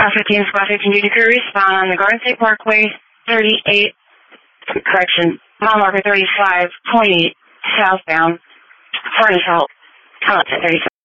15 squad 15 duty crew respond on the Garden State Parkway, mile marker 35.8 southbound. Furnace help. Come up to 35.